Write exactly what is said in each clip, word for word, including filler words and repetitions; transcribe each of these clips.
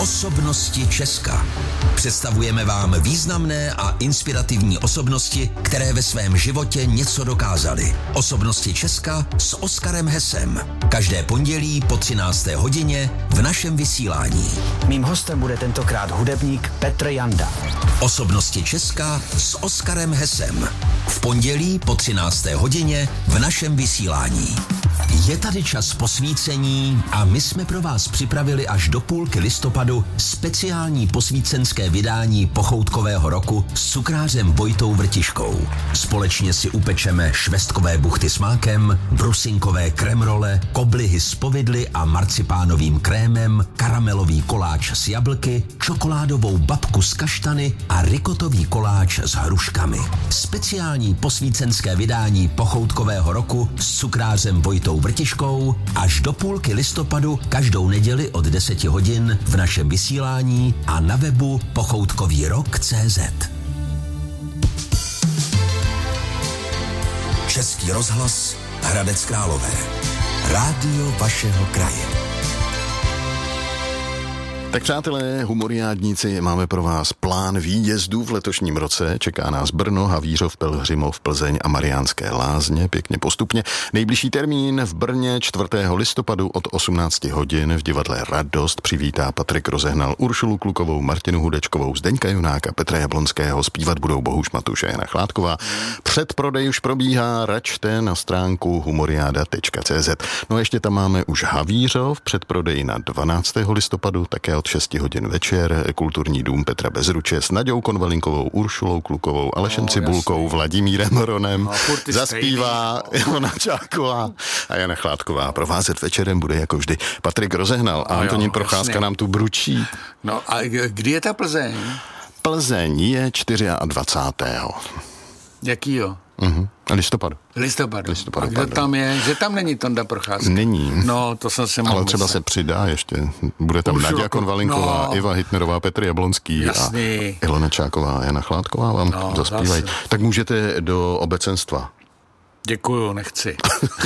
Osobnosti Česka. Představujeme vám významné a inspirativní osobnosti, které ve svém životě něco dokázaly. Osobnosti Česka s Oskarem Hesem. Každé pondělí po třinácté hodině v našem vysílání. Mým hostem bude tentokrát hudebník Petr Janda. Osobnosti Česka s Oskarem Hesem. V pondělí po třinácté hodině v našem vysílání. Je tady čas posvícení a my jsme pro vás připravili až do půlky listopadu speciální posvícenské vydání pochoutkového roku s cukrářem Vojtou Vrtiškou. Společně si upečeme švestkové buchty s mákem, brusinkové kremrole, koblihy s povidly a marcipánovým krémem, karamelový koláč s jablky, čokoládovou babku s kaštany a rikotový koláč s hruškami. Speciální posvícenské vydání pochoutkového roku s cukrářem Vojtou Vrtiškou až do půlky listopadu každou neděli od deseti hodin v našem vysílání a na webu pochoutkový rok tečka cé zet. Český rozhlas Hradec Králové. Rádio vašeho kraje. Tak přátelé, humoriádníci, máme pro vás plán výjezdů v letošním roce. Čeká nás Brno, Havířov, Pelhřimov, Plzeň a Mariánské Lázně, pěkně postupně. Nejbližší termín v Brně čtvrtého listopadu od osmnácti hodin v divadle Radost přivítá Patrik Rozehnal Uršulu Klukovou, Martinu Hudečkovou, Zdeňka Junáka, Petra Jablonského, zpívat budou Bohuš Matuš a Jana Chládková. Předprodej už probíhá, račte na stránku humoriáda tečka cé zet. No a ještě tam máme už Havířov, předprodej na dvanáctého listopadu, také od šesti hodin večer, kulturní dům Petra Bezruče s Naďou Konvalinkovou, Uršulou Klukovou, Alešem no, Cibulkou, jasný. Vladimírem Ronem. No, zaspívá Ilona Čáková a Jana Chládková. Provázet večerem bude jako vždy Patrik Rozehnal a no, Antonín jo, Procházka jasný. Nám tu bručí. No a kdy je ta Plzeň? Plzeň je dvacátého čtvrtého Jakýho? Mhm. Listopadu. Listopadu. Listopadu. A kdo tam je? Že tam není Tonda Procházka? Není. No, to jsem se mohl Ale třeba myslet. se přidá ještě. Bude tam Uršula, Naďa Konvalinková, no. Iva Hitnerová, Petr Jablonský Jasný. a Ilona Čáková a Jana Chládková vám no, zaspívají. zase. Tak můžete do obecenstva. Děkuju, nechci.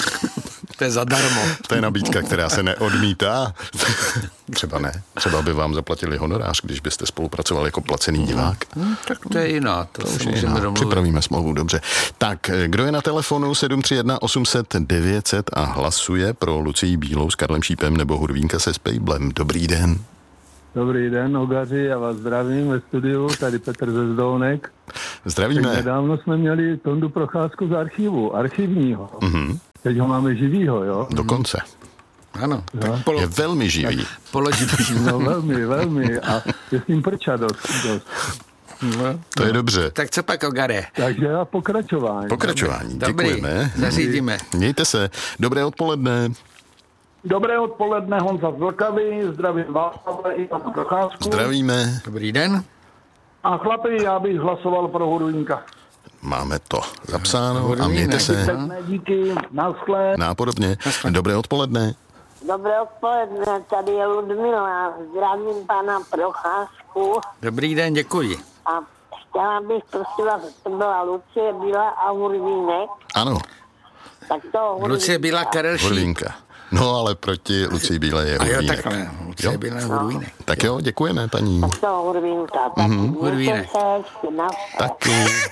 To je zadarmo. To je nabídka, která se neodmítá. Třeba ne. Třeba by vám zaplatili honorář, když byste spolupracoval jako placený divák. Hmm, tak to je jiná. To, to už je jiná. Připravíme smlouvu, dobře. Tak, kdo je na telefonu sedm tři jedna osm set devět set a hlasuje pro Lucii Bílou s Karlem Šípem nebo Hurvínka se Spejblem? Dobrý den. Dobrý den, Ogaři, já vás zdravím ve studiu, tady Petr ze Zdounek. Zdravíme. Tak nedávno jsme měli Tondu Procházku z archivu, archivního. Mm-hmm. Teď ho máme živýho, jo? Dokonce. Ano. No. Polo... Je velmi živý. Položit. No velmi, velmi. A je s ním prča dost. dost. No, to je dobře. Tak co pak, Ogare? Takže já pokračování. Pokračování, Dobrý. Děkujeme. Zařídíme. Mějte se. Dobré odpoledne. Dobré odpoledne, Honza z Vlkavy, zdravím vás i pana Procházku. Zdravíme. Dobrý den. A chlapi, já bych hlasoval pro Hurvínka. Máme to zapsáno Hurvínek. a mějte se. Pěkné díky, naschle. Nápodobně. Dobré odpoledne. Dobré odpoledne, tady je Ludmila, zdravím pana Procházku Dobrý den, děkuji. a chtěla bych, prosím vás, to byla Lucie Bílá a Hurvínek. Ano, Tak to Hurvínek. Lucie Bílá, Karel Šíp. Hurvínka. No, ale proti Lucii Bílé je A jo, Hurvínek. takhle. Lucie Jo? Bílá, Hurvínek. Tak jo, děkujeme, paní. Tak to Hurvínka. Tak Mhm. Hurvínek. Taky.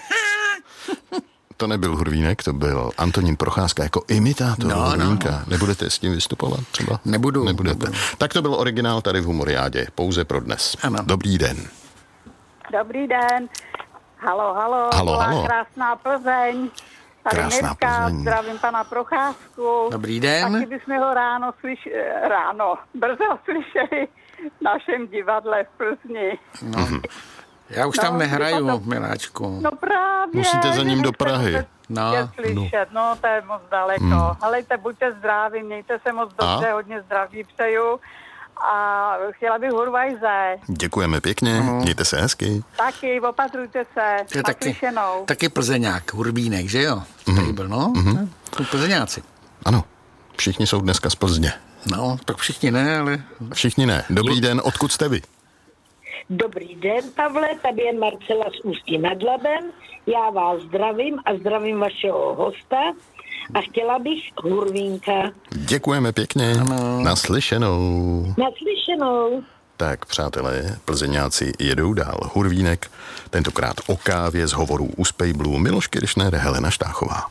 To nebyl Hurvínek, to byl Antonín Procházka jako imitátor No, Hurvínka. no. Nebudete s tím vystupovat třeba? Nebudu. Nebudete. Nebudu. Tak to byl originál tady v Humoriádě, pouze pro dnes. Ano. Dobrý den. Dobrý den. Halo, halo. Halo, Byla halo. krásná Plzeň. Tady Krásná Mirka, Plzeň. zdravím pana Procházku. Dobrý den. Taky bychom ho ráno slyš... ráno, brzo slyšeli v našem divadle v Plzni. Mhm. Já už No, tam nehraju, to- miláčku. No právě. Musíte za ním do Prahy. No, Je slyšet, no. no to je moc daleko. Hmm. Helejte, buďte zdraví, mějte se moc dobře, A? hodně zdraví přeju. A chtěla bych Hurvajze. Děkujeme pěkně, mějte se hezky. Taky, opatrujte se. To je taky, Naslyšenou. taky Plzeňák, Hurvínek, že jo? Mhm. Byl, no, Mhm. jsou Plzeňáci. Ano, všichni jsou dneska z Plzně. No, tak všichni ne, ale... Všichni ne. Dobrý den, odkud jste vy? Dobrý den, Pavle, tady je Marcela z Ústí nad Labem. Já vás zdravím a zdravím vašeho hosta a chtěla bych Hurvínka. Děkujeme pěkně. Ano. Naslyšenou. Naslyšenou. Tak, přátelé, plzeňáci jedou dál. Hurvínek, tentokrát o kávě z hovorů u Spejblu, Miloš Kiršner, Helena Štáchová.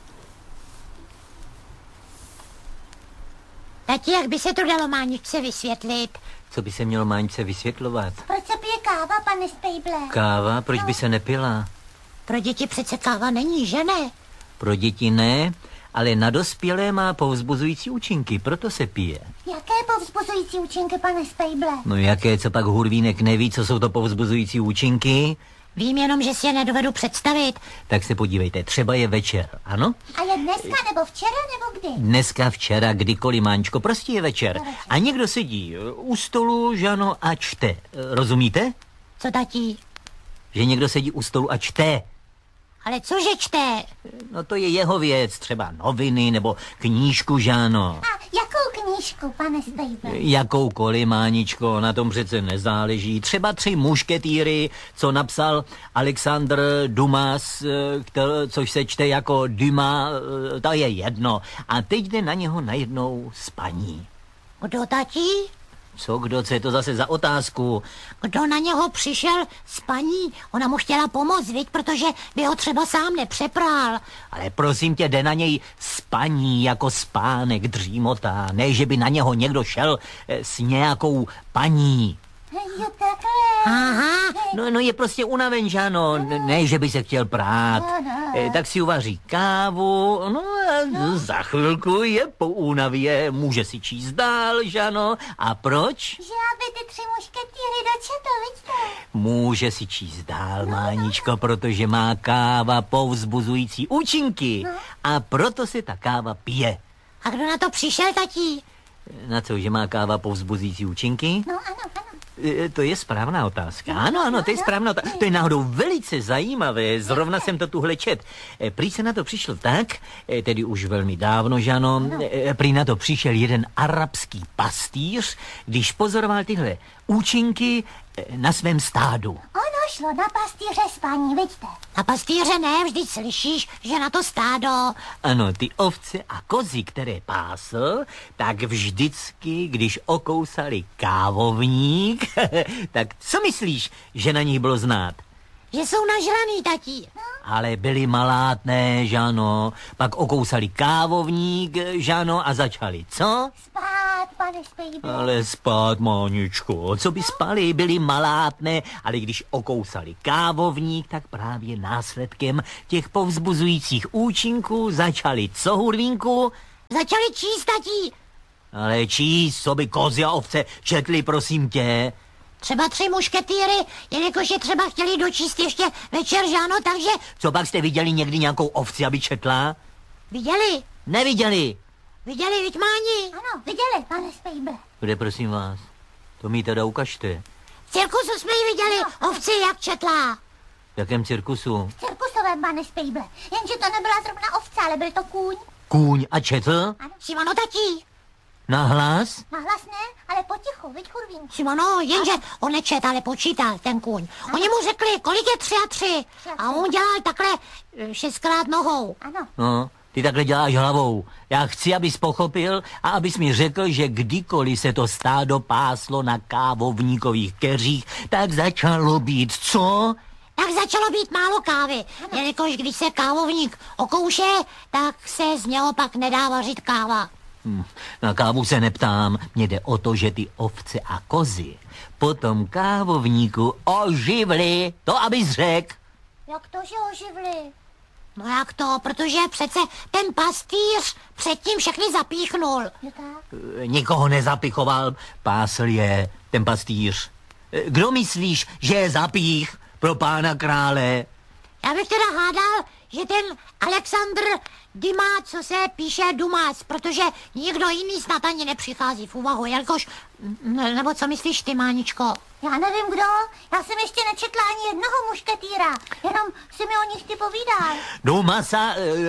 Tati, jak by se to dalo Máničce vysvětlit? Co by se mělo Máničce vysvětlovat? Proč se pije káva, pane Spejble? Káva? Proč by se nepila? Pro děti přece káva není, že ne? Pro děti ne, ale na dospělé má povzbuzující účinky, proto se pije. Jaké povzbuzující účinky, pane Spejble? No jaké, co pak Hurvínek neví, co jsou to povzbuzující účinky? Vím jenom, že si je nedovedu představit. Tak se podívejte, třeba je večer, ano? A je dneska, nebo včera, nebo kdy? Dneska, včera, kdykoliv, Máňčko, prostě je večer. A někdo sedí u stolu, že ano, a čte. Rozumíte? Co, tati? Že někdo sedí u stolu a čte. Ale cože čte? No to je jeho věc, třeba noviny nebo knížku, že ano. A jakou knížku, pane Spejble? Jakoukoliv, Máničko, na tom přece nezáleží. Třeba Tři mušketýry, co napsal Alexandr Dumas, který, což se čte jako Dumas, to je jedno. A teď jde na něho najednou spaní. Kdo, tati? Co, kdo, co je to zase za otázku? Kdo na něho přišel s paní? Ona mu chtěla pomoct, viď, protože by ho třeba sám nepřeprál. Ale prosím tě, jde na něj spaní jako spánek, dřímota. Ne, že by na něho někdo šel s nějakou paní. Jo, takhle. Aha, no, no je prostě unaven, že ano, ne, že by se chtěl prát. No, no. E, tak si uvaří kávu, no a no. Za chvilku je po únavě, může si číst dál, že ano. A proč? Že aby ty Tři mušketýry dočetl, vidíte? Může si číst dál, Máničko, protože má káva povzbuzující účinky. No. A proto se ta káva pije. A kdo na to přišel, tatí? Na co, že má káva povzbuzující účinky? No, ano, ano. To je správná otázka. Ano, ano, to je správná otázka. To je náhodou velice zajímavé. Zrovna jsem to tuhle čet. Prý se na to přišel tak, tedy už velmi dávno, že ano, prý na to přišel jeden arabský pastýř, když pozoroval tyhle účinky na svém stádu. Ono šlo na pastýře spaní, vidíte? Na pastýře ne, vždyť slyšíš, že na to stádo. Ano, ty ovce a kozy, které pásl, tak vždycky, když okousali kávovník, tak co myslíš, že na nich bylo znát? Že jsou nažraný, tatí. No. Ale byli malátné, že ano. Pak okousali kávovník, že ano, a začali, co? Spát, pane Spejble. Ale spát, Máničko, co by spali, byli malátné, ale když okousali kávovník, tak právě následkem těch povzbuzujících účinků začali, co, Hurvínku? Začali číst, tatí. Ale číst, co by kozy a ovce četli, prosím tě? Třeba Tři mušketýry, jelikož je třeba chtěli dočíst ještě večer, že ano, takže... Co pak jste viděli někdy nějakou ovci, aby četla? Viděli? Neviděli. Viděli, viď, Máni? Ano, viděli, pane Spejble. Kde, prosím vás? To mi teda ukažte. V cirkusu jsme ji viděli, no. Ovci, jak četla. V jakém cirkusu? V cirkusovém, pane Spejble. Jenže to nebyla zrovna ovce, ale byl to kůň. Kůň a četl? Ano, Šimano, tatí. Nahlas? Nahlas ne, ale potichu, viď, Hurvínku? Šimano, jenže on nečet, ale počítal, ten kůň. Ano. Oni mu řekli, kolik je tři a tři. tři a, tři. A on dělal takhle šestkrát nohou. Ano. No, ty takhle děláš hlavou. Já chci, abys pochopil a abys mi řekl, že kdykoliv se to stádo páslo na kávovníkových keřích, tak začalo být co? Tak začalo být málo kávy, jelikož když se kávovník okouše, tak se z něho pak nedá vařit káva. Hm, na kávu se neptám, mně jde o to, že ty ovce a kozy potom kávovníku oživly, to abys řekl. Jak to, že oživly? No jak to, protože přece ten pastýř předtím všechny zapíchnul. Je tak? Nikoho nezapichoval, pásl je ten pastýř. Kdo myslíš, že je zapích pro pána krále? Já bych teda hádal, že ten Alexandr Dumas, co se píše Dumas, protože nikdo jiný snad ani nepřichází v úvahu, jelikož, ne, nebo co myslíš ty, Máničko? Já nevím kdo, já jsem ještě nečetla ani jednoho mušketýra, jenom si mi o nich ty povídal. Dumasa,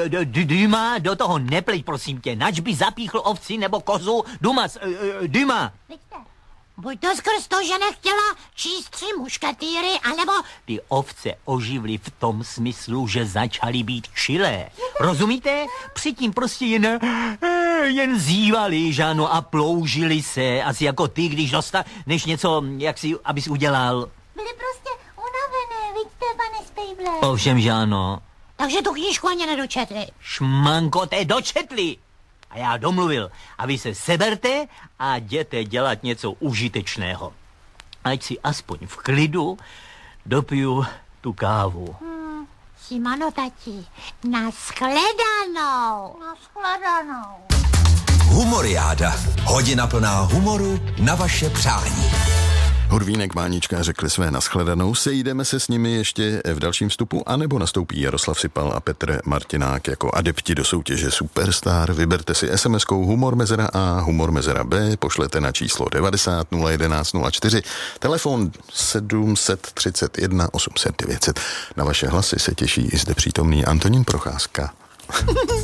Duma, do toho nepleť, prosím tě, nač by zapíchl ovci nebo kozu, Dumas, Duma. Vidíte? Buď to skrz to, že nechtěla číst Tři mušketýry, anebo... Ty ovce oživly v tom smyslu, že začaly být čilé. Rozumíte? Předtím prostě jen, jen zívali, že ano, a ploužili se, asi jako ty, když dostaneš něco, jak si, abys udělal. Byli prostě unavené, vidíte, pane Spejble. Ovšem, že ano. Takže tu knížku ani nedočetli. Šmanko, té dočetli. A já domluvil, a vy se seberte a jděte dělat něco užitečného. Ať si aspoň v klidu dopiju tu kávu. Hmm, Simano, tati, nashledanou. Nashledanou. Humoriáda. Hodina plná humoru na vaše přání. Hurvínek, Mánička řekli své nashledanou, sejdeme se s nimi ještě v dalším vstupu, anebo nastoupí Jaroslav Sipal a Petr Martinák jako adepti do soutěže Superstar. Vyberte si es em eskou Humor mezera A, Humor mezera B, pošlete na číslo devadesát nula jedenáct nula čtyři, telefon sedm set třicet jedna osm set devět set. Na vaše hlasy se těší i zde přítomný Antonín Procházka.